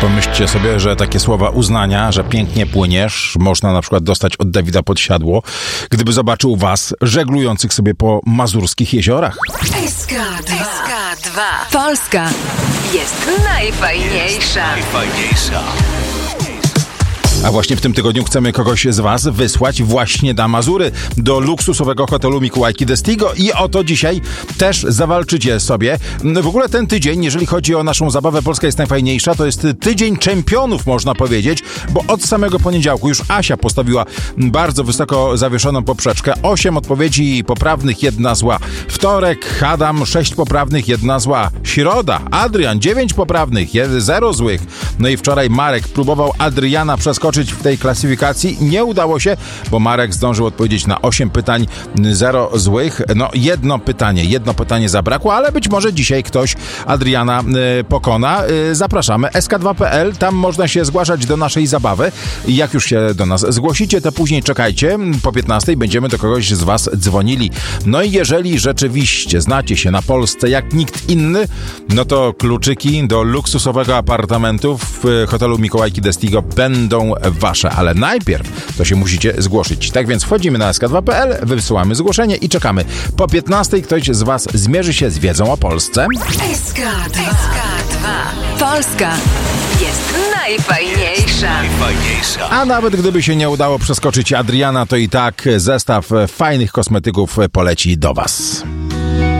Pomyślcie sobie, że takie słowa uznania, że pięknie płyniesz, można na przykład dostać od Dawida Podsiadło, gdyby zobaczył was żeglujących sobie po mazurskich jeziorach. SK2. Polska jest najfajniejsza. A właśnie w tym tygodniu chcemy kogoś z was wysłać właśnie na Mazury, do luksusowego hotelu Mikołajki Destigo i o to dzisiaj też zawalczycie sobie. W ogóle ten tydzień, jeżeli chodzi o naszą zabawę Polska jest najfajniejsza, to jest tydzień czempionów, można powiedzieć, bo od samego poniedziałku już Asia postawiła bardzo wysoko zawieszoną poprzeczkę. 8 odpowiedzi poprawnych, 1 zła. Wtorek Adam, 6 poprawnych, 1 zła. Środa Adrian, 9 poprawnych, 0 złych. No i wczoraj Marek próbował Adriana przeskoczyć w tej klasyfikacji. Nie udało się, bo Marek zdążył odpowiedzieć na 8 pytań, 0 złych. No jedno pytanie zabrakło, ale być może dzisiaj ktoś Adriana pokona. Zapraszamy sk2.pl, tam można się zgłaszać do naszej zabawy. I jak już się do nas zgłosicie, to później czekajcie. Po 15 będziemy do kogoś z was dzwonili. No i jeżeli rzeczywiście znacie się na Polsce jak nikt inny, no to kluczyki do luksusowego apartamentu w hotelu Mikołajki Destigo będą wasze, ale najpierw to się musicie zgłosić. Tak więc wchodzimy na sk2.pl, wysyłamy zgłoszenie i czekamy. Po 15 ktoś z was zmierzy się z wiedzą o Polsce. SK2. Polska jest najfajniejsza. A nawet gdyby się nie udało przeskoczyć Adriana, to i tak zestaw fajnych kosmetyków poleci do was.